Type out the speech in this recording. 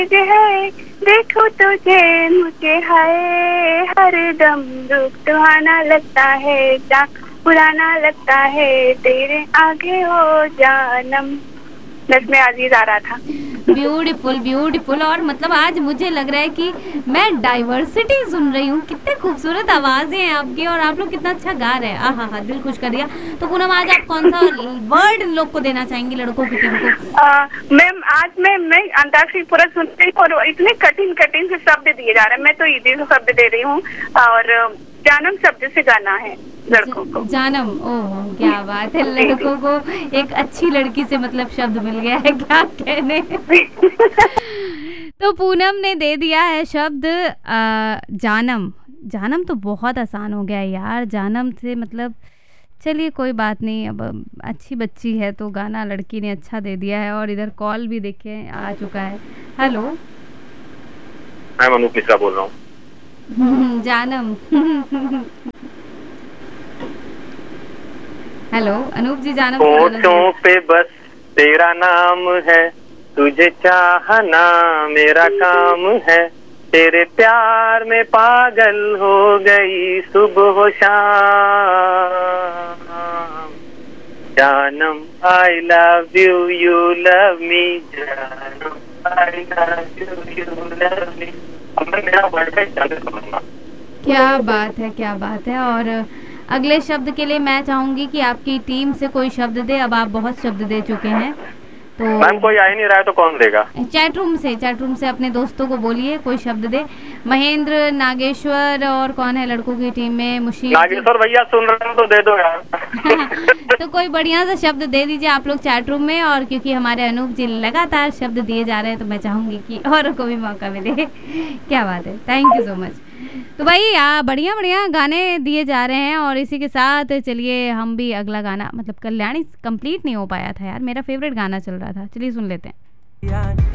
है देखो तुझे मुझे हाय हर दम रूप सुहाना लगता है जा पुराना लगता है तेरे आगे हो जानम। बस में अजीज आ रहा था। Beautiful beautiful. और मतलब आज मुझे लग रहा है कि मैं डाइवर्सिटी सुन रही हूँ। कितने खूबसूरत आवाजें हैं आपकी और आप लोग कितना अच्छा गा रहे हैं। आहा हा, दिल खुश कर दिया। तो पूनम आज आप कौन सा वर्ड लोग को देना चाहेंगी, लड़कों की टीम को? मैम आज मैं अंताक्षरी पूरा सुन रही हूँ और इतने कठिन कठिन से शब्द दिए जा रहे हैं। मैं तो इजी से शब्द दे रही हूँ और जानम शब्द से गाना है लड़कों को। जानम, ओह क्या बात है। लड़कों को एक अच्छी लड़की से मतलब शब्द मिल गया है, क्या कहने। तो पूनम ने दे दिया है शब्द जानम। जानम तो बहुत आसान हो गया यार, जानम से मतलब चलिए कोई बात नहीं। अब अच्छी बच्ची है तो गाना लड़की ने अच्छा दे दिया है। और इधर कॉल भी देखे आ चुका है। हेलो, मैं अनूप मिश्रा बोल रहा हूँ। जानम। हेलो अनूप जी, जानम। होठों पे बस तेरा नाम है, तुझे चाहना मेरा काम है, तेरे प्यार में पागल हो गई सुबह शाम। जानम I love you you love me, जानम I love you you love me. अब मैं मेरा वर्ड का इस्तेमाल करूंगा। क्या बात है, क्या बात है। और अगले शब्द के लिए मैं चाहूंगी कि आपकी टीम से कोई शब्द दे। अब आप बहुत शब्द दे चुके हैं तो मैम कोई आ ही नहीं रहा है तो कौन देगा? चैट रूम से अपने दोस्तों को बोलिए कोई शब्द दे। महेंद्र, नागेश्वर और कौन है लड़कों की टीम में? मुशीर। नागेश्वर भैया सुन रहे हो तो दे दो यार। तो कोई बढ़िया सा शब्द दे दीजिए आप लोग चैट रूम में। और क्योंकि हमारे अनूप जी लगातार शब्द दिए जा रहे हैं तो मैं चाहूंगी कि और को भी मौका मिले। क्या बात है, थैंक यू सो मच। तो भाई बढ़िया बढ़िया गाने दिए जा रहे हैं और इसी के साथ चलिए हम भी अगला गाना, मतलब कल्याणी कंप्लीट नहीं हो पाया था यार, मेरा फेवरेट गाना चल रहा था, चलिए सुन लेते हैं।